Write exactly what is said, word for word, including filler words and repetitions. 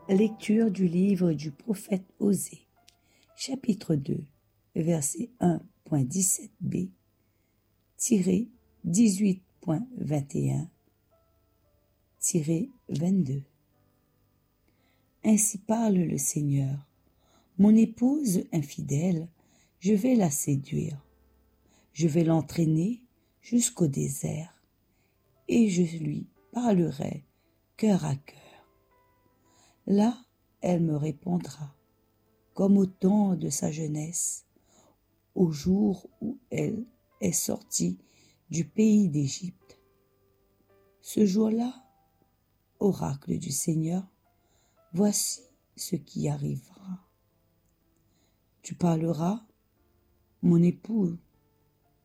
Lecture du livre du prophète Osée, chapitre deux, verset un point dix-sept b, tiré dix-huit point vingt et un, tiré vingt-deux. Ainsi parle le Seigneur, mon épouse infidèle, je vais la séduire, je vais l'entraîner jusqu'au désert, et je lui parlerai cœur à cœur. Là, elle me répondra, comme au temps de sa jeunesse, au jour où elle est sortie du pays d'Égypte. Ce jour-là, oracle du Seigneur, voici ce qui arrivera. Tu parleras, mon époux